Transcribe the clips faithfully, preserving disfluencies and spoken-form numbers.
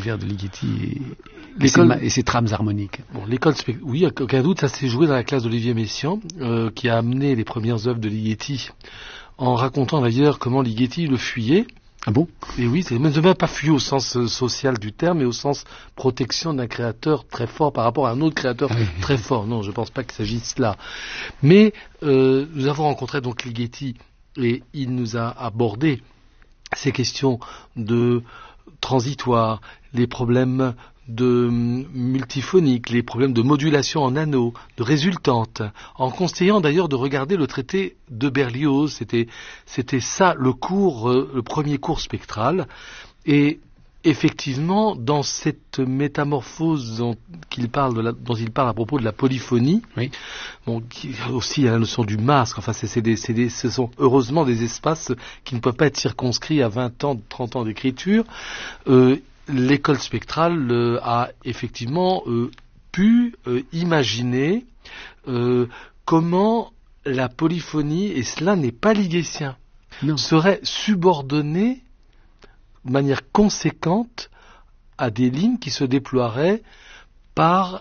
l'univers de Ligeti et, et, ses, et ses trames harmoniques. Bon, l'école, oui, aucun doute, ça s'est joué dans la classe d'Olivier Messiaen, euh, qui a amené les premières œuvres de Ligeti, en racontant d'ailleurs comment Ligeti le fuyait. Ah bon? Et oui, c'est même pas fui au sens euh, social du terme, mais au sens protection d'un créateur très fort par rapport à un autre créateur ah oui. très fort. Non, je pense pas qu'il s'agisse de là. Mais euh, nous avons rencontré donc Ligeti et il nous a abordé ces questions de transitoire, les problèmes de multiphonique, les problèmes de modulation en anneaux, de résultante, en conseillant d'ailleurs de regarder le traité de Berlioz. C'était, c'était ça le cours, euh, le premier cours spectral. Et effectivement, dans cette métamorphose dont, qu'il parle de la, dont il parle à propos de la polyphonie, oui. bon, qui, aussi il y a la notion du masque. Enfin, c'est, c'est des, c'est des, ce sont heureusement des espaces qui ne peuvent pas être circonscrits à vingt ans, trente ans d'écriture. Euh, L'école spectrale euh, a effectivement euh, pu euh, imaginer euh, comment la polyphonie, et cela n'est pas ligétien, serait subordonnée de manière conséquente à des lignes qui se déploieraient par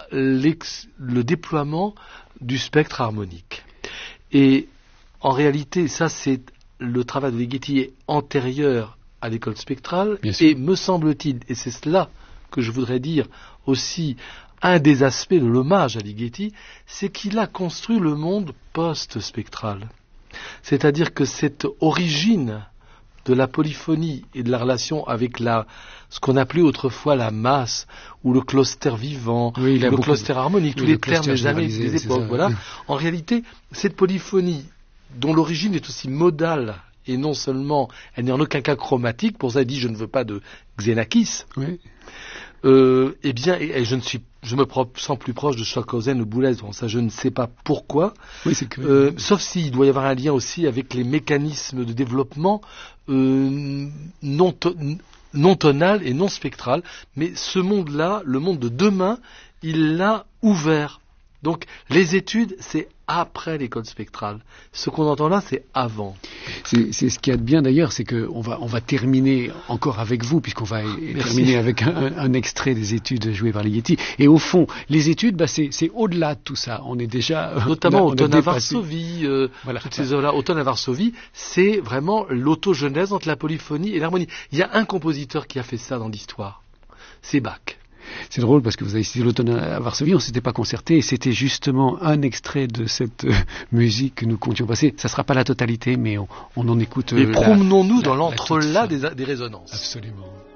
le déploiement du spectre harmonique. Et en réalité, ça c'est le travail de Ligeti est antérieur à l'école spectrale, et me semble-t-il, et c'est cela que je voudrais dire aussi, un des aspects de l'hommage à Ligeti, c'est qu'il a construit le monde post-spectral. C'est-à-dire que cette origine de la polyphonie et de la relation avec la, ce qu'on appelait autrefois la masse, ou le cluster vivant, oui, ou le cluster de... harmonique, oui, tous les termes des années, des époques, ça, voilà. Oui. En réalité, cette polyphonie, dont l'origine est aussi modale, et non seulement, elle n'est en aucun cas chromatique, pour ça elle dit je ne veux pas de Xenakis, oui. euh, eh bien, et, et je ne suis, je me sens plus proche de Stockhausen ou Boulez, bon ça je ne sais pas pourquoi, oui, c'est que... euh, sauf s'il doit y avoir un lien aussi avec les mécanismes de développement euh, non, to- non tonal et non spectral, mais ce monde-là, le monde de demain, il l'a ouvert. Donc les études, c'est après l'école spectrale. Ce qu'on entend là, c'est avant. C'est, c'est ce qu'il y a de bien d'ailleurs, c'est qu'on va, on va terminer encore avec vous, puisqu'on va Merci. terminer avec un, un extrait des études jouées par Ligeti. Et au fond, les études, bah, c'est, c'est au-delà de tout ça. On est déjà... Notamment Automne à Varsovie, euh, voilà, toutes ces œuvres-là. Automne à Varsovie, c'est vraiment l'autogenèse entre la polyphonie et l'harmonie. Il y a un compositeur qui a fait ça dans l'histoire. C'est Bach. C'est drôle parce que vous avez cité l'automne à Varsovie, on ne s'était pas concerté et c'était justement un extrait de cette euh, musique que nous comptions passer. Ça ne sera pas la totalité, mais on, on en écoute. Euh, et promenons-nous la, dans la, l'entre-là des, des résonances. Absolument.